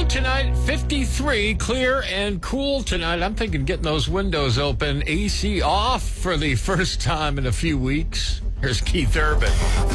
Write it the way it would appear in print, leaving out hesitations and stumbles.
tonight, 53, clear and cool tonight. I'm thinking getting those windows open, AC off for the first time in a few weeks. Here's Keith Urban.